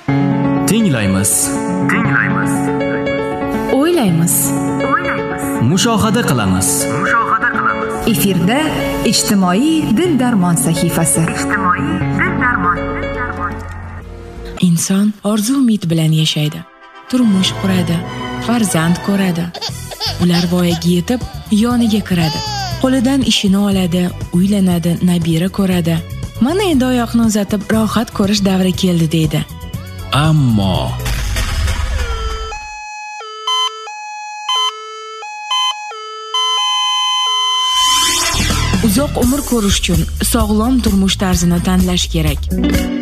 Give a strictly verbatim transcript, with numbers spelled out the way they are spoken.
Tinglaymiz. Tinglaymiz. O'ylaymiz. O'ylaymiz. Mushohada qilamiz. Mushohada qilamiz. Efirda ijtimoiy dil darmon sahifasi. Ijtimoiy dil darmon. Inson orzu umid bilan yashaydi. Turmush quradi, farzand ko'radi. Ular voyaga yetib, yoniga kiradi. Qo'lidan ishini oladi, uylanadi, nabira ko'radi. Mana endi oyoqni uzatib rohat ko'rish davri keldi deydi. Ammo uzoq umr ko'rish uchun sog'lom turmush tarzini tanlash kerak.